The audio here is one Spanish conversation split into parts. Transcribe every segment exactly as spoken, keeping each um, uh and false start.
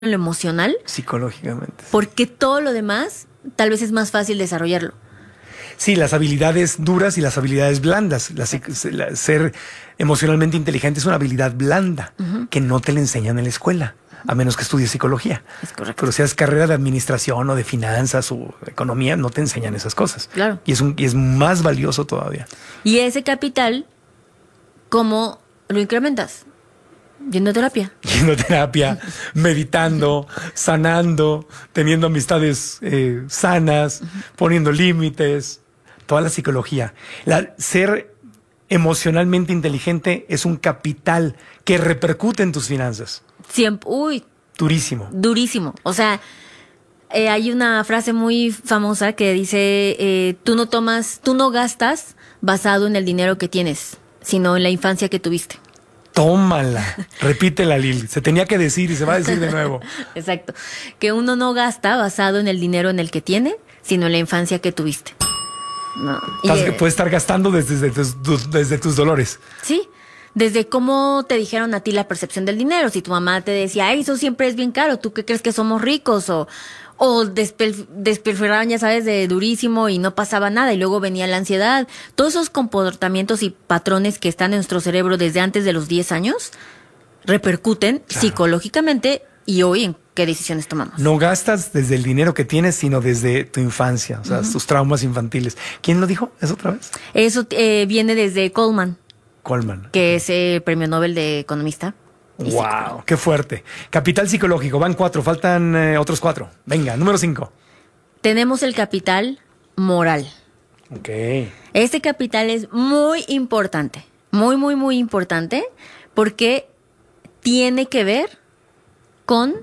lo emocional. Psicológicamente. Porque todo lo demás tal vez es más fácil desarrollarlo. Sí, las habilidades duras y las habilidades blandas. La, la, ser emocionalmente inteligente es una habilidad blanda uh-huh. que no te la enseñan en la escuela, a menos que estudies psicología. Es correcto. Pero si haces carrera de administración o de finanzas o economía, no te enseñan esas cosas. Claro. Y es, un, y es más valioso todavía. Y ese capital, ¿cómo lo incrementas? Yendo a terapia. Yendo a terapia, meditando, sanando, teniendo amistades eh, sanas, uh-huh. poniendo límites, toda la psicología. La, ser emocionalmente inteligente es un capital que repercute en tus finanzas. Siempre, uy. Durísimo. Durísimo. O sea, eh, hay una frase muy famosa que dice, eh, tú no tomas, tú no gastas basado en el dinero que tienes, sino en la infancia que tuviste. Tómala, repítela, Lili. Se tenía que decir y se va a decir de nuevo. Exacto. Que uno no gasta basado en el dinero en el que tiene, sino en la infancia que tuviste. No. Estás, y, puedes estar gastando desde, desde, tus, desde tus dolores. Sí. Desde cómo te dijeron a ti la percepción del dinero. Si tu mamá te decía, ay, eso siempre es bien caro, ¿tú qué crees que somos ricos? O, o despil, despilfarraban, ya sabes, de durísimo y no pasaba nada. Y luego venía la ansiedad. Todos esos comportamientos y patrones que están en nuestro cerebro desde antes de los diez años repercuten claro. psicológicamente y hoy en qué decisiones tomamos. No gastas desde el dinero que tienes, sino desde tu infancia, o sea, uh-huh. tus traumas infantiles. ¿Quién lo dijo? ¿Eso otra vez? Eso eh, viene desde Goldman. Goldman. Que es eh, premio Nobel de economista. ¡Wow! ¡Qué fuerte! Capital psicológico. Van cuatro. Faltan eh, otros cuatro. Venga, número cinco. Tenemos el capital moral. Ok. Este capital es muy importante. Muy, muy, muy importante. Porque tiene que ver con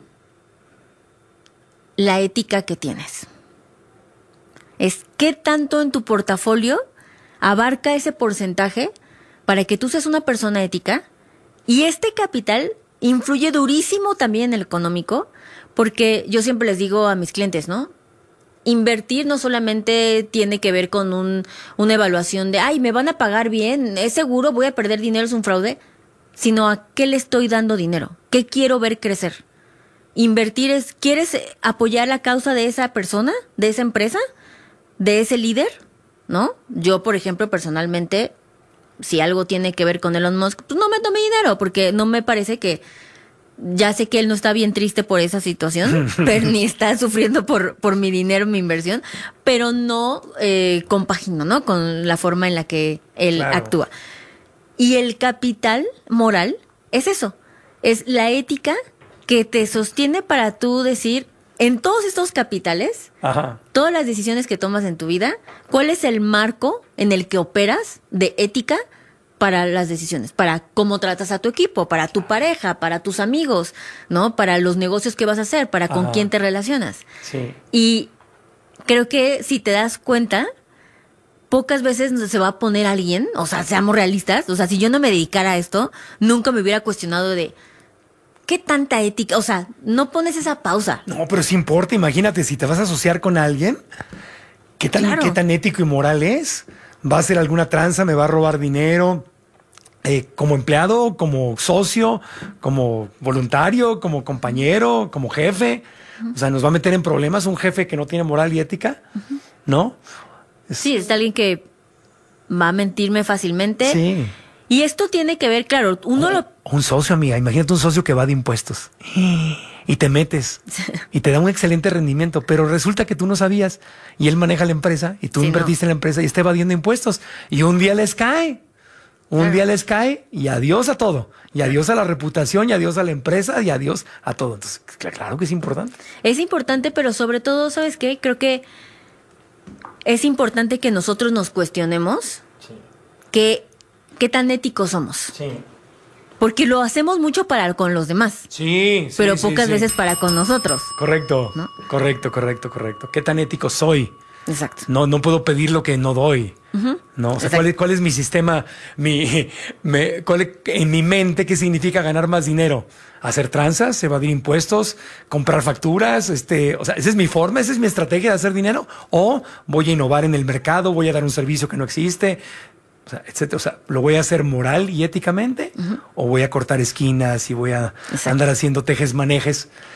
la ética que tienes. Es qué tanto en tu portafolio abarca ese porcentaje para que tú seas una persona ética. Y este capital influye durísimo también en el económico, porque yo siempre les digo a mis clientes, ¿no? Invertir no solamente tiene que ver con un, una evaluación de, ay, me van a pagar bien, es seguro, voy a perder dinero, es un fraude, sino a qué le estoy dando dinero, qué quiero ver crecer. Invertir es, ¿quieres apoyar la causa de esa persona, de esa empresa, de ese líder? ¿No? Yo, por ejemplo, personalmente, si algo tiene que ver con Elon Musk, pues no meto mi dinero, porque no me parece que, ya sé que él no está bien triste por esa situación, pero ni está sufriendo por, por mi dinero, mi inversión, pero no eh, compagino, ¿no? Con la forma en la que él claro. actúa. Y el capital moral es eso, es la ética que te sostiene para tú decir, en todos estos capitales, Ajá. todas las decisiones que tomas en tu vida, ¿cuál es el marco en el que operas de ética para las decisiones? Para cómo tratas a tu equipo, para tu pareja, para tus amigos, ¿no? Para los negocios que vas a hacer, para con Ajá. quién te relacionas. Sí. Y creo que si te das cuenta, pocas veces se va a poner alguien, o sea, seamos realistas, o sea, si yo no me dedicara a esto, nunca me hubiera cuestionado de ¿qué tanta ética? O sea, no pones esa pausa. No, pero sí importa. Imagínate, si te vas a asociar con alguien, ¿qué tan, claro. ¿qué tan ético y moral es? ¿Va a hacer alguna tranza? ¿Me va a robar dinero? Eh, ¿Como empleado? ¿Como socio? ¿Como voluntario? ¿Como compañero? ¿Como jefe? Uh-huh. O sea, ¿nos va a meter en problemas un jefe que no tiene moral y ética? Uh-huh. ¿No? Es... Sí, es alguien que va a mentirme fácilmente. Sí. Y esto tiene que ver, claro, uno oh, lo... Un socio, amiga, imagínate un socio que va de impuestos y te metes y te da un excelente rendimiento, pero resulta que tú no sabías y él maneja la empresa y tú sí, invertiste no. en la empresa y está evadiendo impuestos y un día les cae, un claro. día les cae y adiós a todo, y adiós a la reputación y adiós a la empresa y adiós a todo. Entonces, claro que es importante. Es importante, pero sobre todo, ¿sabes qué? Creo que es importante que nosotros nos cuestionemos sí. que ¿qué tan éticos somos? Sí. Porque lo hacemos mucho para con los demás. Sí, sí. Pero sí, pocas sí. veces para con nosotros. Correcto. ¿No? Correcto, correcto, correcto. ¿Qué tan ético soy? Exacto. No, no puedo pedir lo que no doy. Uh-huh. No, o sea, ¿cuál es, ¿cuál es mi sistema? Mi, me, ¿cuál es, en mi mente, ¿qué significa ganar más dinero? ¿Hacer tranzas? ¿Evadir impuestos? ¿Comprar facturas? Este, o sea, ¿esa es mi forma? ¿Esa es mi estrategia de hacer dinero? ¿O voy a innovar en el mercado? ¿Voy a dar un servicio que no existe? O sea, etcétera. O sea, ¿lo voy a hacer moral y éticamente? Uh-huh. ¿O voy a cortar esquinas y voy a Exacto. andar haciendo tejes manejes?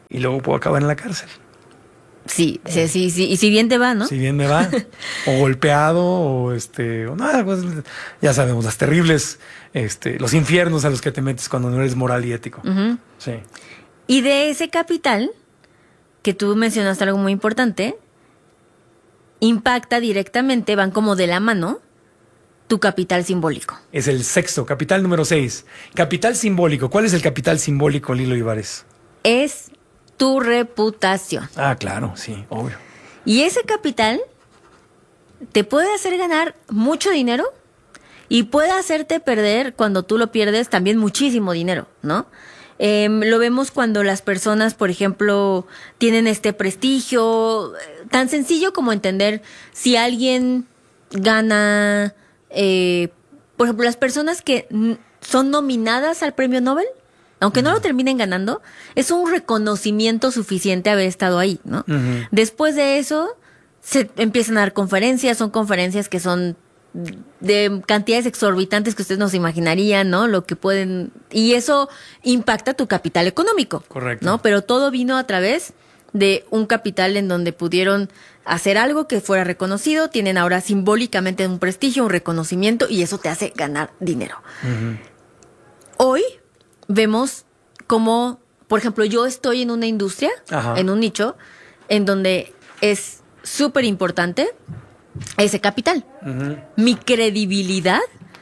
y luego puedo acabar en la cárcel. Sí, sí, sí, sí, y si bien te va, ¿no? Si bien me va, o golpeado, o este, o nada, pues, ya sabemos, las terribles, este, los infiernos a los que te metes cuando no eres moral y ético. Uh-huh. Sí. Y de ese capital, que tú mencionaste algo muy importante, impacta directamente, van como de la mano, tu capital simbólico. Es el sexto, capital número seis. Capital simbólico. ¿Cuál es el capital simbólico, Lilo Olivares? Es tu reputación. Ah, claro, sí, obvio. Y ese capital te puede hacer ganar mucho dinero y puede hacerte perder, cuando tú lo pierdes, también muchísimo dinero, ¿no? Eh, lo vemos cuando las personas, por ejemplo, tienen este prestigio, tan sencillo como entender si alguien gana, eh, por ejemplo, las personas que n- son nominadas al premio Nobel, aunque no lo terminen ganando, es un reconocimiento suficiente haber estado ahí, ¿no? Uh-huh. Después de eso, se empiezan a dar conferencias, son conferencias que son de cantidades exorbitantes que ustedes no se imaginarían, ¿no? Lo que pueden... Y eso impacta tu capital económico. Correcto. ¿No? Pero todo vino a través de un capital en donde pudieron hacer algo que fuera reconocido, tienen ahora simbólicamente un prestigio, un reconocimiento, y eso te hace ganar dinero. Uh-huh. Hoy vemos como, por ejemplo, yo estoy en una industria, Ajá. en un nicho, en donde es súper importante ese capital. Uh-huh. Mi credibilidad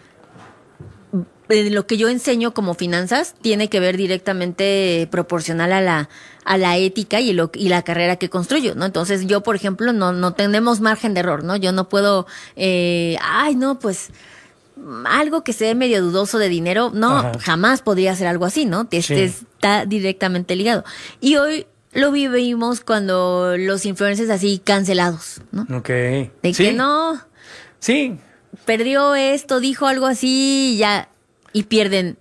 de lo que yo enseño como finanzas tiene que ver directamente proporcional a la a la ética y, lo, y la carrera que construyo, ¿no? Entonces yo, por ejemplo, no no tenemos margen de error, ¿no? Yo no puedo, eh, ay, no, pues algo que sea medio dudoso de dinero, no, Ajá. jamás podría ser algo así, ¿no? Este sí. Está directamente ligado. Y hoy lo vivimos cuando los influencers así cancelados, ¿no? Ok. De sí. que no. Sí. Perdió esto, dijo algo así, y ya, y pierden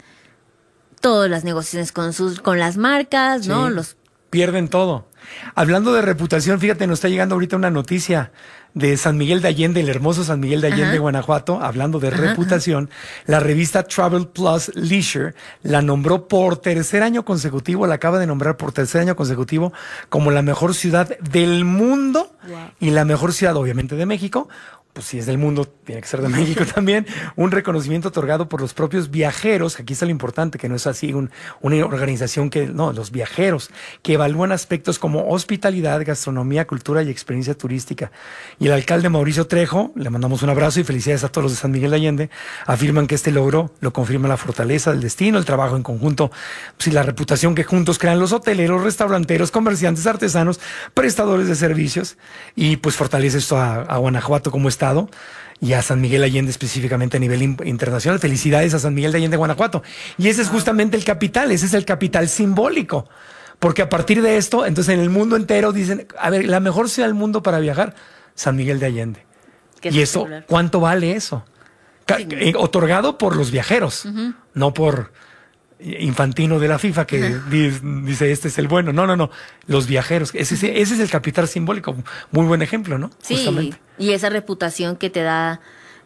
todas las negociaciones con sus, con las marcas, sí. ¿no? Los pierden todo. Hablando de reputación, fíjate, nos está llegando ahorita una noticia de San Miguel de Allende, el hermoso San Miguel de Allende, Ajá. Guanajuato, hablando de Ajá. reputación. La revista Travel Plus Leisure la nombró por tercer año consecutivo, la acaba de nombrar por tercer año consecutivo como la mejor ciudad del mundo wow. y la mejor ciudad, obviamente, de México. Pues si es del mundo, tiene que ser de México también. Un reconocimiento otorgado por los propios viajeros, aquí está lo importante, que no es así un, una organización que, no, los viajeros, que evalúan aspectos como hospitalidad, gastronomía, cultura y experiencia turística. Y el alcalde Mauricio Trejo, le mandamos un abrazo y felicidades a todos los de San Miguel de Allende, afirman que este logro lo confirma la fortaleza del destino, el trabajo en conjunto, pues, y la reputación que juntos crean los hoteleros, restauranteros, comerciantes, artesanos, prestadores de servicios, y pues fortalece esto a, a Guanajuato como está y a San Miguel Allende específicamente a nivel internacional. Felicidades a San Miguel de Allende, Guanajuato. Y ese es justamente el capital, ese es el capital simbólico. Porque a partir de esto, entonces en el mundo entero dicen, a ver, la mejor ciudad del mundo para viajar, San Miguel de Allende. Y eso, ¿cuánto vale eso? Sí. Otorgado por los viajeros, uh-huh. no por Infantino de la FIFA que uh-huh. dice, dice este es el bueno. No, no, no. Los viajeros. Ese, ese, ese es el capital simbólico. Muy buen ejemplo, ¿no? Sí, justamente. Y esa reputación que te da,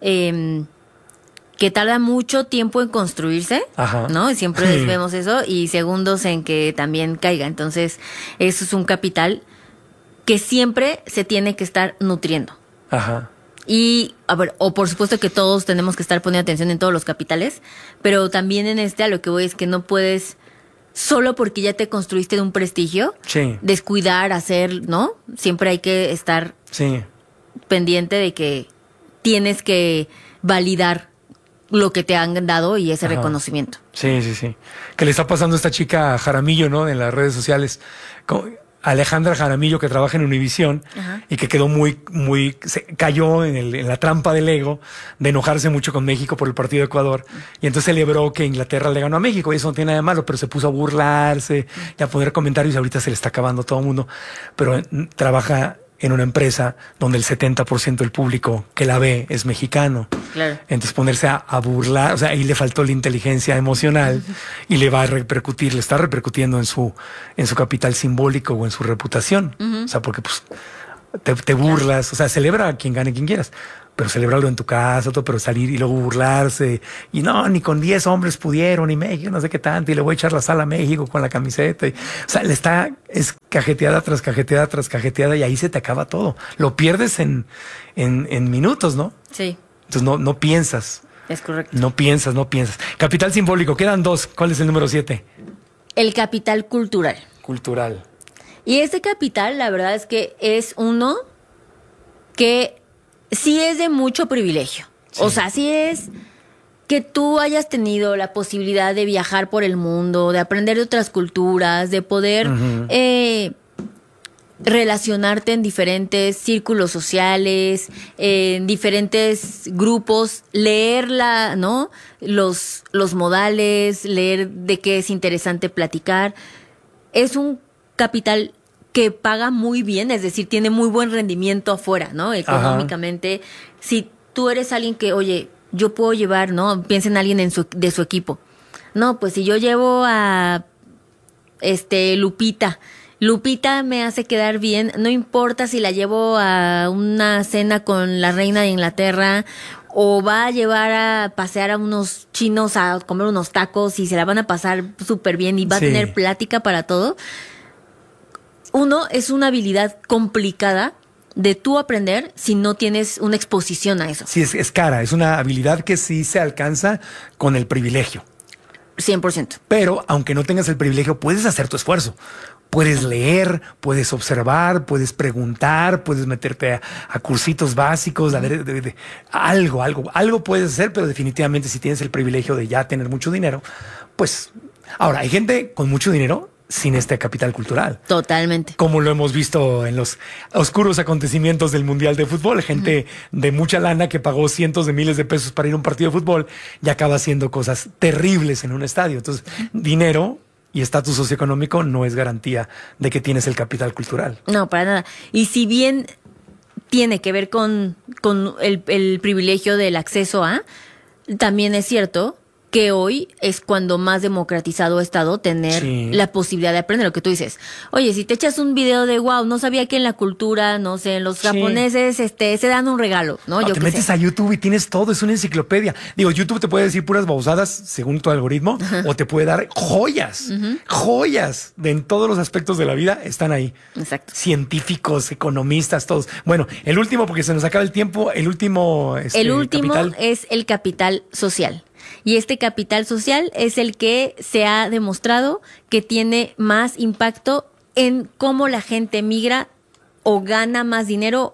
eh, que tarda mucho tiempo en construirse, Ajá. ¿no? Siempre sí. vemos eso, y segundos en que también caiga. Entonces, eso es un capital que siempre se tiene que estar nutriendo. Ajá. Y, a ver, o por supuesto que todos tenemos que estar poniendo atención en todos los capitales, pero también en este a lo que voy es que no puedes, solo porque ya te construiste de un prestigio, sí. descuidar, hacer, ¿no? Siempre hay que estar sí. pendiente de que tienes que validar lo que te han dado y ese Ajá. reconocimiento. Sí, sí, sí. Que le está pasando a esta chica Jaramillo, ¿no? En las redes sociales. Como Alejandra Jaramillo, que trabaja en Univisión Ajá. y que quedó muy, muy, se cayó en, el, en la trampa del ego de enojarse mucho con México por el partido de Ecuador. Y entonces celebró que Inglaterra le ganó a México, y eso no tiene nada de malo, pero se puso a burlarse y a poner comentarios, y ahorita se le está acabando a todo el mundo. Pero en, trabaja en una empresa donde el setenta por ciento del público que la ve es mexicano. Claro. Entonces ponerse a, a burlar, o sea, ahí le faltó la inteligencia emocional y le va a repercutir, le está repercutiendo en su, en su capital simbólico o en su reputación. Uh-huh. O sea, porque pues te, te burlas, o sea, celebra a quien gane quien quieras, pero celebrarlo en tu casa, todo, pero salir y luego burlarse. Y no, ni con diez hombres pudieron, y México, no sé qué tanto, y le voy a echar la sal a México con la camiseta. Y, o sea, le está, es cajeteada tras cajeteada tras cajeteada, y ahí se te acaba todo. Lo pierdes en, en, en minutos, ¿no? Sí. Entonces no, no piensas. Es correcto. No piensas, no piensas. Capital simbólico, quedan dos. ¿Cuál es el número siete? El capital cultural. Cultural. Y este capital, la verdad es que es uno que sí es de mucho privilegio. Sí. O sea, sí es que tú hayas tenido la posibilidad de viajar por el mundo, de aprender de otras culturas, de poder uh-huh. eh, relacionarte en diferentes círculos sociales, eh, en diferentes grupos, leerla, ¿no? Los, los modales, leer de qué es interesante platicar. Es un capital que paga muy bien, es decir, tiene muy buen rendimiento afuera, ¿no? Económicamente. Ajá. Si tú eres alguien que, oye, yo puedo llevar, ¿no? Piensa en alguien en su, de su equipo. No, pues si yo llevo a este Lupita, Lupita me hace quedar bien, no importa si la llevo a una cena con la reina de Inglaterra o va a llevar a pasear a unos chinos a comer unos tacos y se la van a pasar súper bien y va sí. a tener plática para todo. Uno, es una habilidad complicada de tú aprender si no tienes una exposición a eso. Sí, es, es cara, es una habilidad que sí se alcanza con el privilegio. cien por ciento. Pero aunque no tengas el privilegio, puedes hacer tu esfuerzo. Puedes leer, puedes observar, puedes preguntar, puedes meterte a, a cursitos básicos, a ver, de, de, algo, algo, algo puedes hacer, pero definitivamente si tienes el privilegio de ya tener mucho dinero, pues... Ahora, hay gente con mucho dinero sin este capital cultural. Totalmente. Como lo hemos visto en los oscuros acontecimientos del Mundial de Fútbol. Gente uh-huh. de mucha lana que pagó cientos de miles de pesos para ir a un partido de fútbol y acaba haciendo cosas terribles en un estadio. Entonces, dinero y estatus socioeconómico no es garantía de que tienes el capital cultural. No, para nada. Y si bien tiene que ver con, con el, el privilegio del acceso a, también es cierto que hoy es cuando más democratizado ha estado tener sí. la posibilidad de aprender lo que tú dices. Oye, si te echas un video de wow, no sabía que en la cultura, no sé, en los sí. japoneses este, se dan un regalo, ¿no? no Yo te metes sé. a YouTube y tienes todo, es una enciclopedia. Digo, YouTube te puede decir puras babosadas según tu algoritmo, uh-huh. o te puede dar joyas, uh-huh. joyas de en todos los aspectos de la vida están ahí. Exacto. Científicos, economistas, todos. Bueno, el último, porque se nos acaba el tiempo, el último este, El último capital. es el capital social. Y este capital social es el que se ha demostrado que tiene más impacto en cómo la gente migra o gana más dinero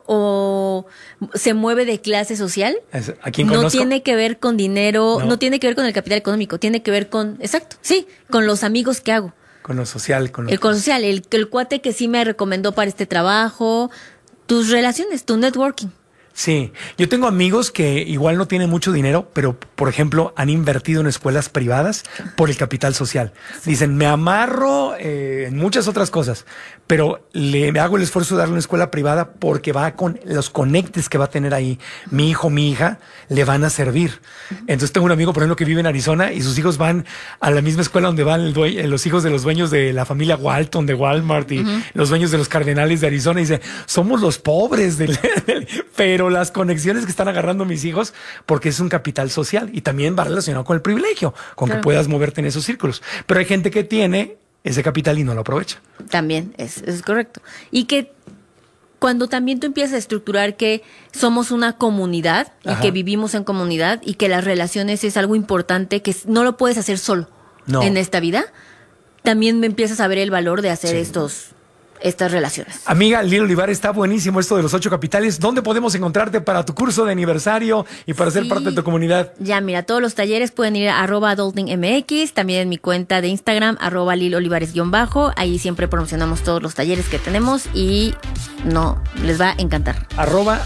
o se mueve de clase social. ¿A quién no conozco? tiene que ver con dinero, no. no tiene que ver con el capital económico, tiene que ver con, exacto, sí, con los amigos que hago. Con lo social. Con lo el con lo social, el, el cuate que sí me recomendó para este trabajo, tus relaciones, tu networking. Sí, yo tengo amigos que igual no tienen mucho dinero, pero por ejemplo han invertido en escuelas privadas por el capital social. Dicen, me amarro eh, en muchas otras cosas, pero le hago el esfuerzo de darle una escuela privada porque va con los conectes que va a tener ahí mi hijo, mi hija, le van a servir. Entonces tengo un amigo, por ejemplo, que vive en Arizona y sus hijos van a la misma escuela donde van el due- los hijos de los dueños de la familia Walton de Walmart y uh-huh. los dueños de los Cardenales de Arizona. Y dice, somos los pobres del, del pero las conexiones que están agarrando mis hijos, porque es un capital social y también va relacionado con el privilegio, con claro. que puedas moverte en esos círculos. Pero hay gente que tiene ese capital y no lo aprovecha. También es, es correcto. Y que cuando también tú empiezas a estructurar que somos una comunidad y Ajá. que vivimos en comunidad y que las relaciones es algo importante que no lo puedes hacer solo no. en esta vida, también me empiezas a ver el valor de hacer sí. estos estas relaciones. Amiga, Lil Olivares, está buenísimo esto de los ocho capitales. ¿Dónde podemos encontrarte para tu curso de aniversario y para sí. ser parte de tu comunidad? Ya, mira, todos los talleres pueden ir a arroba adultingmx, también en mi cuenta de Instagram, arroba Lil Olivares guión bajo. Ahí siempre promocionamos todos los talleres que tenemos y no, les va a encantar. Arroba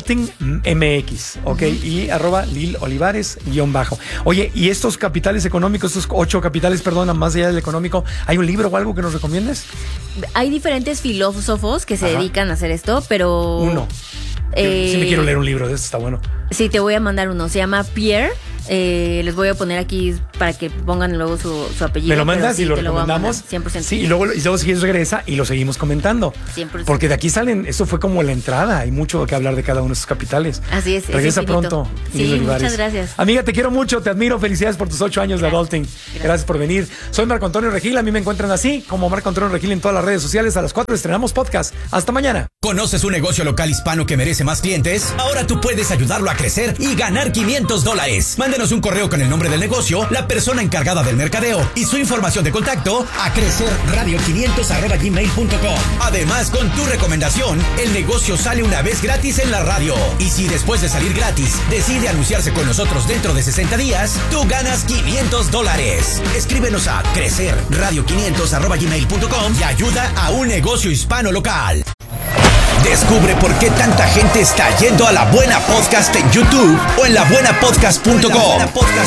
adultingmx, ok, uh-huh. y arroba Lil Olivares guión bajo. Oye, ¿y estos capitales económicos, estos ocho capitales, perdón, más allá del económico, hay un libro o algo que nos recomiendes? Hay diferentes filósofos que se Ajá. dedican a hacer esto, pero... Uno. Eh, sí me quiero leer un libro de esto, está bueno. Sí, te voy a mandar uno. Se llama Pierre Eh, les voy a poner aquí para que pongan luego su, su apellido. Me lo mandas sí, y lo te recomendamos. cien por ciento. Sí, y luego, y luego si quieres regresa y lo seguimos comentando. cien por ciento. Porque de aquí salen, eso fue como la entrada. Hay mucho que hablar de cada uno de estos capitales. Así es. Regresa es pronto. Sí, muchas gracias. Amiga, te quiero mucho, te admiro. Felicidades por tus ocho años gracias. de adulting. Gracias. gracias por venir. Soy Marco Antonio Regil. A mí me encuentran así, como Marco Antonio Regil en todas las redes sociales. A las cuatro estrenamos podcast. Hasta mañana. ¿Conoces un negocio local hispano que merece más clientes? Ahora tú puedes ayudarlo a crecer y ganar quinientos dólares. Mándenos un correo con el nombre del negocio, la persona encargada del mercadeo y su información de contacto a crecerradio quinientos arroba gmail punto com. Además, con tu recomendación, el negocio sale una vez gratis en la radio. Y si después de salir gratis decide anunciarse con nosotros dentro de sesenta días, tú ganas quinientos dólares. Escríbenos a crecerradio quinientos arroba gmail punto com y ayuda a un negocio hispano local. Descubre por qué tanta gente está yendo a La Buena Podcast en YouTube o en la buena podcast punto com.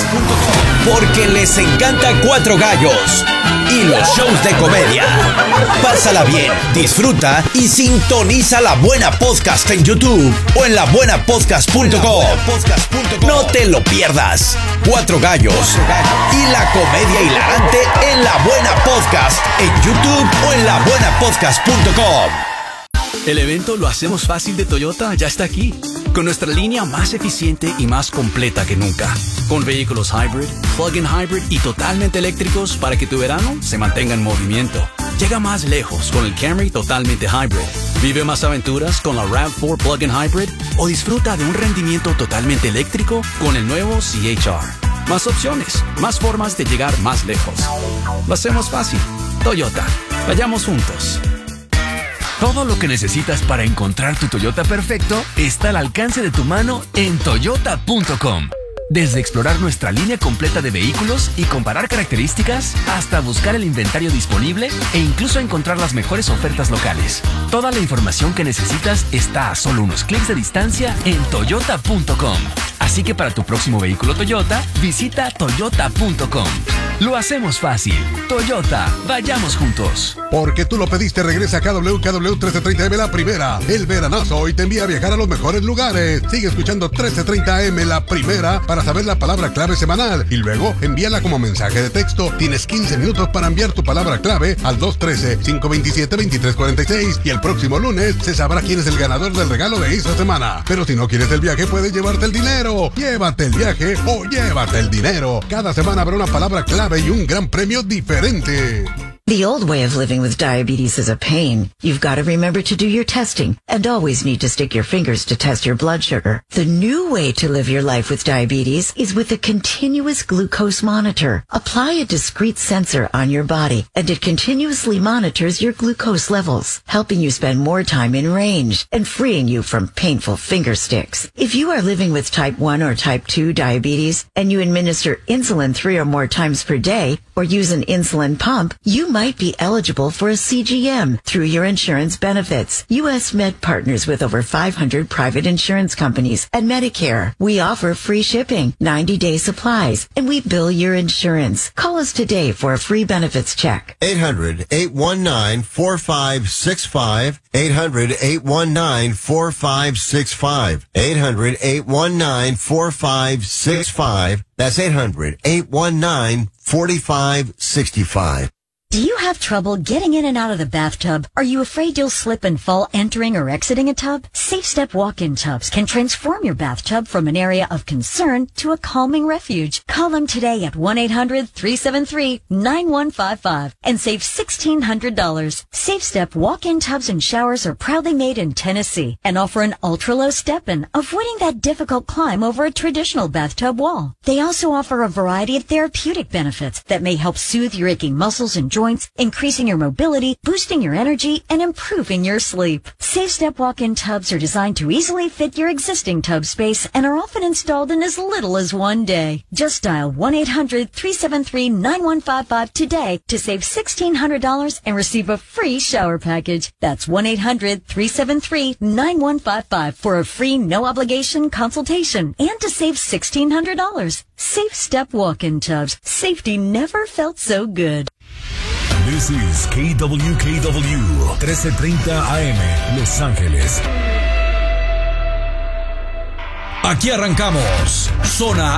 Porque les encanta Cuatro Gallos y los shows de comedia. Pásala bien, disfruta y sintoniza La Buena Podcast en YouTube o en la buena podcast punto com. No te lo pierdas. Cuatro Gallos y la comedia hilarante en La Buena Podcast en YouTube o en la buena podcast punto com. El evento Lo Hacemos Fácil de Toyota ya está aquí, con nuestra línea más eficiente y más completa que nunca, con vehículos hybrid, plug-in hybrid y totalmente eléctricos para que tu verano se mantenga en movimiento. Llega más lejos con el Camry totalmente hybrid. Vive más aventuras con la RAV cuatro plug-in hybrid o disfruta de un rendimiento totalmente eléctrico con el nuevo C H R. Más opciones, más formas de llegar más lejos. Lo hacemos fácil. Toyota. Vayamos juntos. Todo lo que necesitas para encontrar tu Toyota perfecto está al alcance de tu mano en toyota punto com. Desde explorar nuestra línea completa de vehículos y comparar características, hasta buscar el inventario disponible e incluso encontrar las mejores ofertas locales. Toda la información que necesitas está a solo unos clics de distancia en toyota punto com. Así que para tu próximo vehículo Toyota, visita toyota punto com. Lo hacemos fácil. Toyota, vayamos juntos. Porque tú lo pediste, regresa a K W K W trece treinta M La Primera. El veranazo hoy te envía a viajar a los mejores lugares. Sigue escuchando trece treinta M La Primera para saber la palabra clave semanal y luego envíala como mensaje de texto. Tienes quince minutos para enviar tu palabra clave al dos uno tres, cinco dos siete, dos tres cuatro seis y el próximo lunes se sabrá quién es el ganador del regalo de esa semana. Pero si no quieres el viaje, puedes llevarte el dinero. Llévate el viaje o llévate el dinero. Cada semana habrá una palabra clave y un gran premio diferente. The old way of living with diabetes is a pain. You've got to remember to do your testing and always need to stick your fingers to test your blood sugar. The new way to live your life with diabetes is with a continuous glucose monitor. Apply a discrete sensor on your body and it continuously monitors your glucose levels, helping you spend more time in range and freeing you from painful finger sticks. If you are living with type one or type two diabetes and you administer insulin three or more times per day or use an insulin pump, you might might be eligible for a C G M through your insurance benefits. U S Med partners with over five hundred private insurance companies and Medicare. We offer free shipping, ninety-day supplies, and we bill your insurance. Call us today for a free benefits check. eight hundred, eight one nine, four five six five. eight hundred, eight one nine, four five six five. eight hundred, eight one nine, four five six five. That's eight hundred, eight one nine, four five six five. Do you have trouble getting in and out of the bathtub? Are you afraid you'll slip and fall entering or exiting a tub? Safe Step walk-in tubs can transform your bathtub from an area of concern to a calming refuge. Call them today at one eight hundred, three seven three, nine one five five and save sixteen hundred dollars. Safe Step walk-in tubs and showers are proudly made in Tennessee and offer an ultra-low step-in, avoiding that difficult climb over a traditional bathtub wall. They also offer a variety of therapeutic benefits that may help soothe your aching muscles and joints, increasing your mobility, boosting your energy, and improving your sleep. Safe Step walk-in tubs are designed to easily fit your existing tub space and are often installed in as little as one day. Just dial one eight hundred, three seven three, nine one five five today to save sixteen hundred dollars and receive a free shower package. That's one eight hundred, three seven three, nine one five five for a free no-obligation consultation and to save sixteen hundred dollars. Safe Step walk-in tubs. Safety never felt so good. This is K W K W trece treinta A M Los Ángeles. Aquí arrancamos Zona